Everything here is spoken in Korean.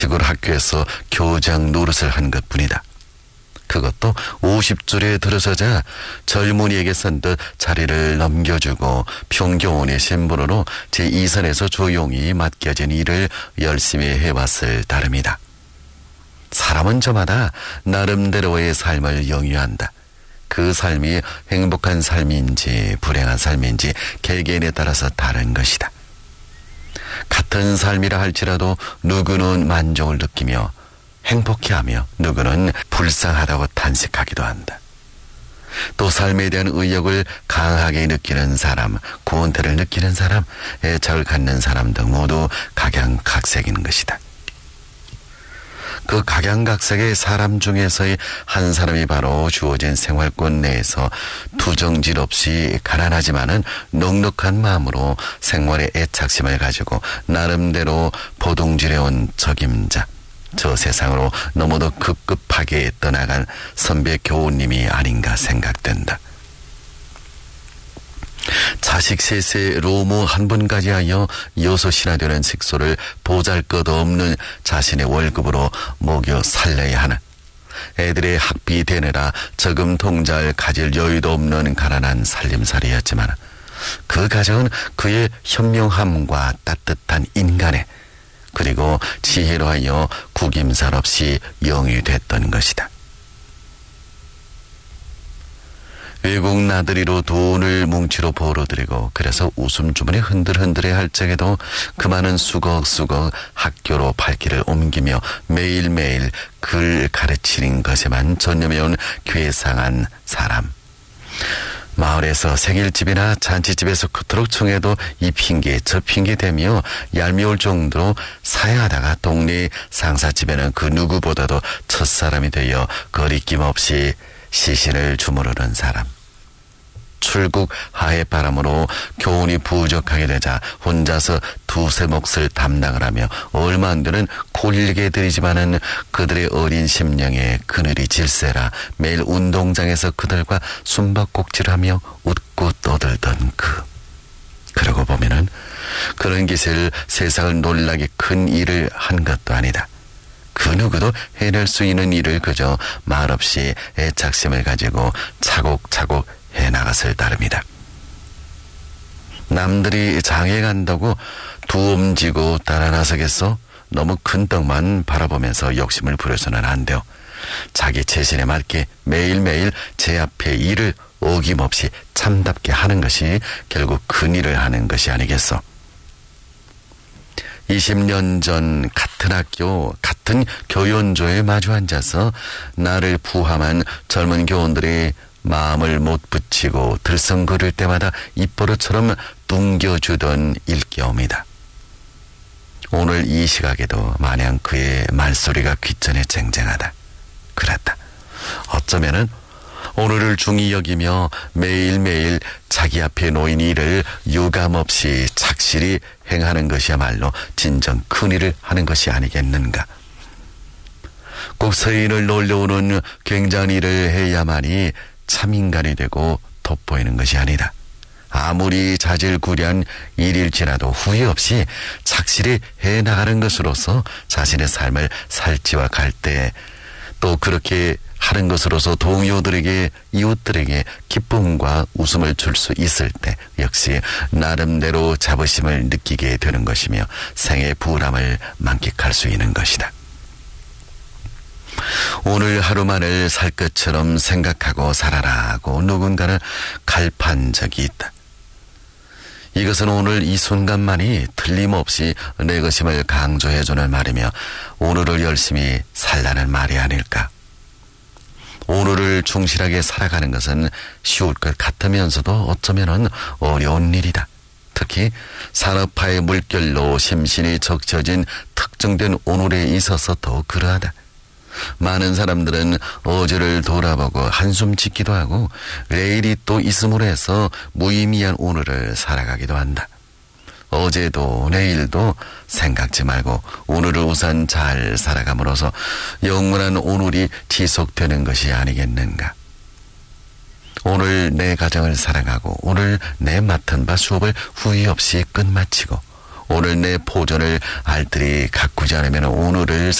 시골 학교에서 교장 노릇을 한 것뿐이다. 그것도 50줄에 들어서자 젊은이에게 선뜻 자리를 넘겨주고 평교원의 신분으로 제2선에서 조용히 맡겨진 일을 열심히 해왔을 따름이다. 사람은 저마다 나름대로의 삶을 영위한다. 그 삶이 행복한 삶인지 불행한 삶인지 개개인에 따라서 다른 것이다. 같은 삶이라 할지라도 누구는 만족을 느끼며 행복해하며 누구는 불쌍하다고 탄식하기도 한다. 또 삶에 대한 의욕을 강하게 느끼는 사람, 구원태를 느끼는 사람, 애착을 갖는 사람 등 모두 각양각색인 것이다. 그 각양각색의 사람 중에서의 한 사람이 바로 주어진 생활권 내에서 투정질 없이 가난하지만은 넉넉한 마음으로 생활의 애착심을 가지고 나름대로 보동질해온 적임자, 저 세상으로 너무도 급급하게 떠나간 선배 교우님이 아닌가 생각된다. 자식 셋에 로모 한 분까지 하여 6이나 되는 식소를 보잘것없는 자신의 월급으로 먹여 살려야 하는, 애들의 학비 대느라 저금 통장을 가질 여유도 없는 가난한 살림살이였지만 그 가정은 그의 현명함과 따뜻한 인간에 그리고 지혜로 하여 구김살 없이 영위됐던 것이다. 외국 나들이로 돈을 뭉치로 벌어들이고 그래서 웃음 주머니 흔들흔들해 할 적에도 그 많은 수걱수걱 학교로 발길을 옮기며 매일매일 글 가르치는 것에만 전념해온 괴상한 사람. 마을에서 생일집이나 잔치집에서 그토록 청해도 이 핑계 저 핑계 대며 얄미울 정도로 사양하다가 동네 상사집에는 그 누구보다도 첫사람이 되어 거리낌 없이 시신을 주무르는 사람. 출국 하해 바람으로 교훈이 부족하게 되자 혼자서 두세 몫을 담당을 하며 얼마 안 되는 콜리게 들이지만은 그들의 어린 심령에 그늘이 질세라 매일 운동장에서 그들과 숨바꼭질하며 웃고 떠들던 그러고 보면은 그런 짓을 세상을 놀라게 큰 일을 한 것도 아니다. 그 누구도 해낼 수 있는 일을 그저 말없이 애착심을 가지고 차곡차곡 해나갔을 따름이다. 남들이 장에 간다고 두엄지고 따라 나서겠어? 너무 큰 떡만 바라보면서 욕심을 부려서는 안 돼요. 자기 체신에 맞게 매일매일 제 앞에 일을 어김없이 참답게 하는 것이 결국 큰 일을 하는 것이 아니겠어? 20년 전 같은 학교 같은 교연조에 마주 앉아서 나를 부함한 젊은 교원들이 마음을 못 붙이고 들썩거릴 때마다 입버릇처럼 뚱겨주던 일경이다. 오늘 이 시각에도 마냥 그의 말소리가 귓전에 쟁쟁하다. 그랬다. 어쩌면은 오늘을 중히 여기며 매일매일 자기 앞에 놓인 일을 유감없이 착실히 행하는 것이야말로 진정 큰일을 하는 것이 아니겠는가. 꼭 서인을 놀려오는 굉장한 일을 해야만이 참인간이 되고 돋보이는 것이 아니다. 아무리 자질구레한 일일지라도 후회 없이 착실히 해나가는 것으로서 자신의 삶을 살찌와 갈 때 또 그렇게 하는 것으로서 동료들에게 이웃들에게 기쁨과 웃음을 줄 수 있을 때 역시 나름대로 자부심을 느끼게 되는 것이며 생의 부람을 만끽할 수 있는 것이다. 오늘 하루만을 살 것처럼 생각하고 살아라고 누군가는 갈판 적이 있다. 이것은 오늘 이 순간만이 틀림없이 내 것임을 강조해주는 말이며 오늘을 열심히 살라는 말이 아닐까. 오늘을 충실하게 살아가는 것은 쉬울 것 같으면서도 어쩌면 어려운 일이다. 특히 산업화의 물결로 심신이 적셔진 특정된 오늘에 있어서 더 그러하다. 많은 사람들은 어제를 돌아보고 한숨 짓기도 하고 내일이 또 있음으로 해서 무의미한 오늘을 살아가기도 한다. 어제도 내일도 생각지 말고 오늘을 우선 잘 살아감으로써 영원한 오늘이 지속되는 것이 아니겠는가. 오늘 내 가정을 살아가고 오늘 내 맡은 바 수업을 후회 없이 끝마치고 오늘 내 포전을 알뜰히 가꾸지 않으면 오늘을